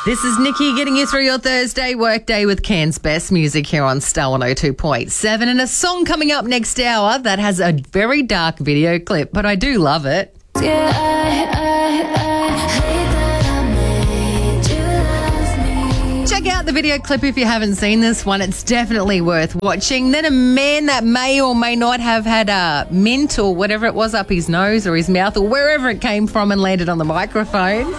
This is Nikki getting you through your Thursday workday with Cairns Best Music here on Star 102.7, and a song coming up next hour that has a very dark video clip, but I do love it. Yeah, I hate that I made you love me. Check out the video clip if you haven't seen this one. It's definitely worth watching. Then a man that may or may not have had a mint or whatever it was up his nose or his mouth or wherever it came from and landed on the microphone.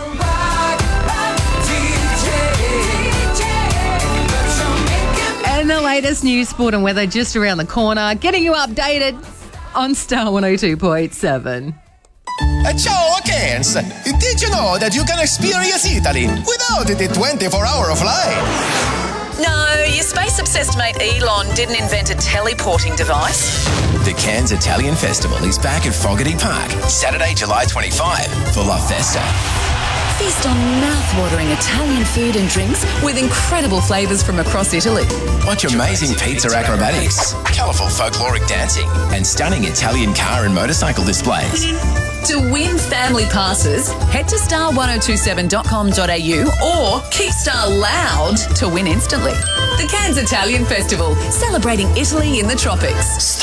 And the latest news, sport and weather just around the corner, getting you updated on Star 102.7. Ciao, Cairns! Did you know that you can experience Italy without the 24-hour flight? No, your space-obsessed mate Elon didn't invent a teleporting device. The Cairns Italian Festival is back at Fogarty Park, Saturday, July 25 for La Festa. Feast on mouth-watering Italian food and drinks with incredible flavours from across Italy. Watch amazing pizza acrobatics, colourful folkloric dancing, and stunning Italian car and motorcycle displays. To win family passes, head to star1027.com.au or keep Star loud to win instantly. The Cairns Italian Festival, celebrating Italy in the tropics.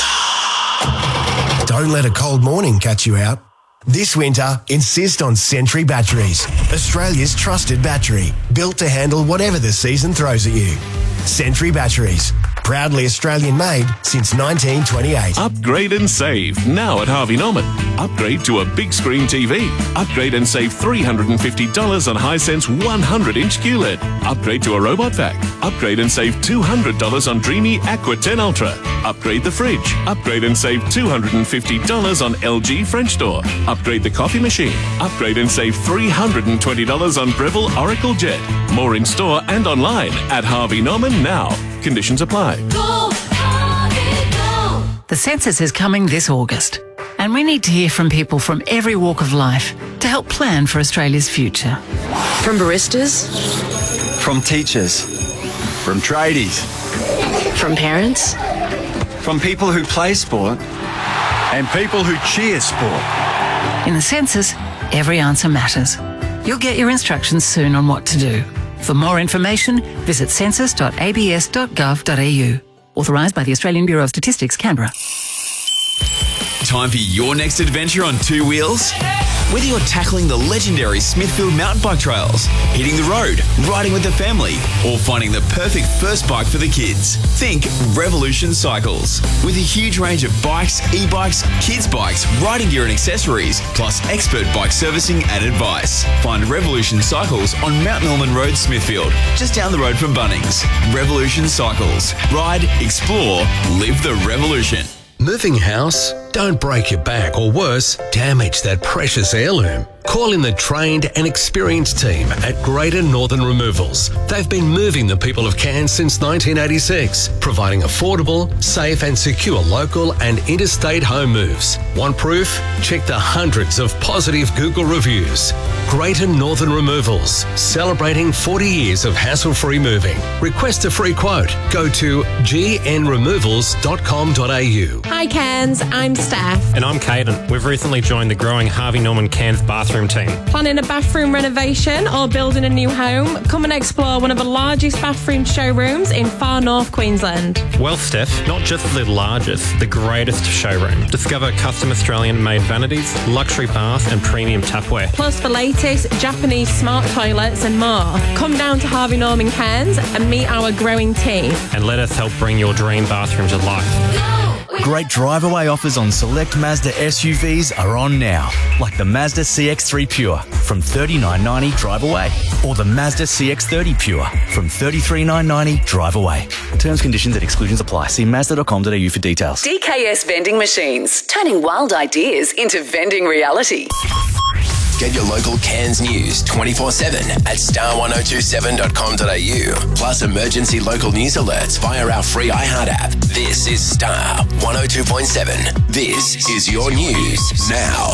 Don't let a cold morning catch you out. This winter, insist on Sentry Batteries, Australia's trusted battery, built to handle whatever the season throws at you. Sentry Batteries, proudly Australian made since 1928. Upgrade and save now at Harvey Norman. Upgrade to a big screen TV. Upgrade and save $350 on Hisense 100-inch QLED. Upgrade to a robot vac. Upgrade and save $200 on Dreamy Aqua 10 Ultra. Upgrade the fridge. Upgrade and save $250 on LG French door. Upgrade the coffee machine. Upgrade and save $320 on Breville Oracle Jet. More in store and online at Harvey Norman now. Conditions apply. Go, Harvey, go. The census is coming this August, and we need to hear from people from every walk of life to help plan for Australia's future. From baristas, From teachers, from tradies, from parents, from people who play sport, and people who cheer sport. In the census, every answer matters. You'll get your instructions soon on what to do. For more information, visit census.abs.gov.au. Authorised by the Australian Bureau of Statistics, Canberra. Time for your next adventure on two wheels? Whether you're tackling the legendary Smithfield mountain bike trails, hitting the road, riding with the family, or finding the perfect first bike for the kids, think Revolution Cycles. With a huge range of bikes, e-bikes, kids' bikes, riding gear and accessories, plus expert bike servicing and advice. Find Revolution Cycles on Mount Norman Road, Smithfield, just down the road from Bunnings. Revolution Cycles. Ride, explore, live the revolution. Moving house? Don't break your back or worse, damage that precious heirloom. Call in the trained and experienced team at Greater Northern Removals. They've been moving the people of Cairns since 1986, providing affordable, safe and secure local and interstate home moves. Want proof? Check the hundreds of positive Google reviews. Greater Northern Removals, celebrating 40 years of hassle-free moving. Request a free quote. Go to gnremovals.com.au. Hi Cairns, I'm Steph. And I'm Caden. We've recently joined the growing Harvey Norman Cairns bathroom team. Planning a bathroom renovation or building a new home? Come and explore one of the largest bathroom showrooms in far north Queensland. Well, Steph, not just the largest, the greatest showroom. Discover custom Australian-made vanities, luxury bath and premium tapware. Plus the latest Japanese smart toilets and more. Come down to Harvey Norman Cairns and meet our growing team. And let us help bring your dream bathroom to life. Great drive-away offers on select Mazda SUVs are on now, like the Mazda CX-3 Pure from $39.90 drive away, or the Mazda CX-30 Pure from $33,990 drive away. Terms, conditions and exclusions apply. See Mazda.com.au for details. DKS Vending Machines, turning wild ideas into vending reality. Get your local Cairns news 24/7 at star1027.com.au. Plus emergency local news alerts via our free iHeart app. This is Star 102.7. This is your news now.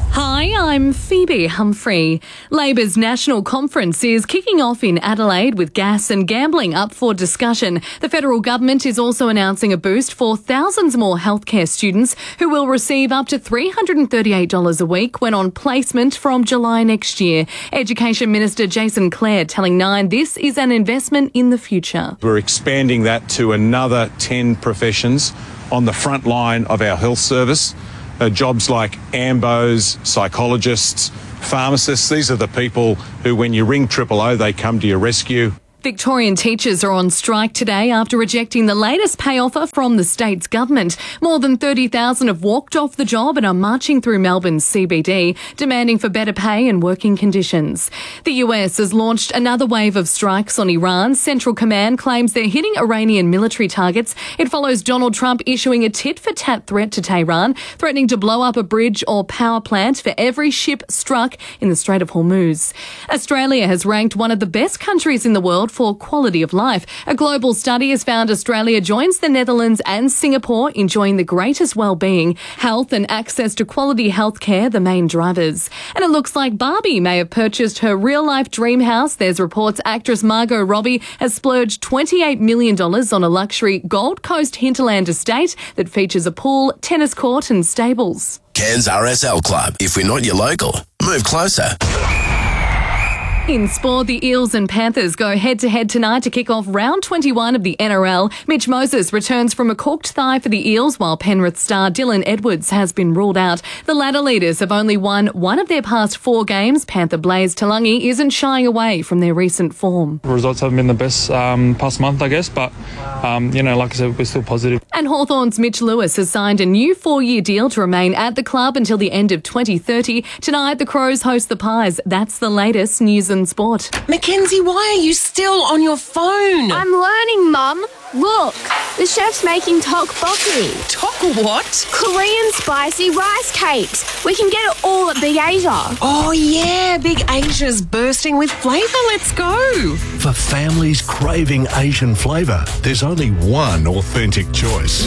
Hi, I'm Phoebe Humphrey. Labor's National Conference is kicking off in Adelaide with gas and gambling up for discussion. The federal government is also announcing a boost for thousands more healthcare students who will receive up to $338 a week when on placement from July next year. Education Minister Jason Clare telling Nine this is an investment in the future. We're expanding that to another 10 professions on the front line of our health service. Jobs like AMBOs, psychologists, pharmacists. These are the people who, when you ring 000, they come to your rescue. Victorian teachers are on strike today after rejecting the latest pay offer from the state's government. More than 30,000 have walked off the job and are marching through Melbourne's CBD, demanding for better pay and working conditions. The US has launched another wave of strikes on Iran. Central Command claims they're hitting Iranian military targets. It follows Donald Trump issuing a tit-for-tat threat to Tehran, threatening to blow up a bridge or power plant for every ship struck in the Strait of Hormuz. Australia has ranked one of the best countries in the world for quality of life. A global study has found Australia joins the Netherlands and Singapore enjoying the greatest well-being, health and access to quality healthcare, the main drivers. And it looks like Barbie may have purchased her real-life dream house. There's reports actress Margot Robbie has splurged $28 million on a luxury Gold Coast hinterland estate that features a pool, tennis court and stables. Cairns RSL Club. If we're not your local, move closer. In sport, the Eels and Panthers go head-to-head tonight to kick off round 21 of the NRL. Mitch Moses returns from a corked thigh for the Eels, while Penrith star Dylan Edwards has been ruled out. The Ladder Leaders have only won one of their past 4 games. Panther Blaze Talangi isn't shying away from their recent form. The results haven't been the best past month, I guess, but, like I said, we're still positive. And Hawthorn's Mitch Lewis has signed a new 4-year deal to remain at the club until the end of 2030. Tonight, the Crows host the Pies. That's the latest news and sport. Mackenzie, why are you still on your phone? I'm learning, Mum. Look, the chef's making tteokbokki. Tok what? Korean spicy rice cakes. We can get it all at Big Asia. Oh, yeah, Big Asia's bursting with flavour. Let's go. For families craving Asian flavour, there's only one authentic choice.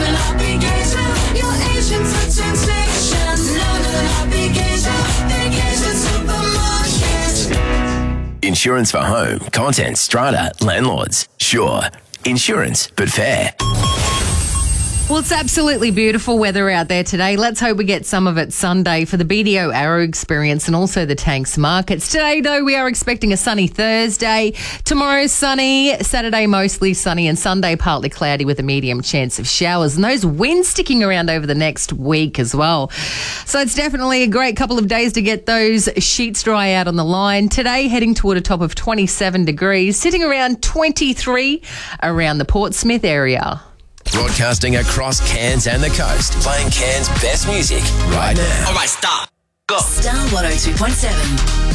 Insurance for home, content, strata, landlords. Sure, insurance, but fair. Well, it's absolutely beautiful weather out there today. Let's hope we get some of it Sunday for the BDO Arrow Experience and also the Tanks Markets. Today, though, we are expecting a sunny Thursday. Tomorrow, sunny. Saturday, mostly sunny. And Sunday, partly cloudy with a medium chance of showers. And those winds sticking around over the next week as well. So it's definitely a great couple of days to get those sheets dry out on the line. Today, heading toward a top of 27 degrees, sitting around 23 around the Portsmouth area. Broadcasting across Cairns and the coast, playing Cairns' best music right now. All right, stop. Go. Star 102.7.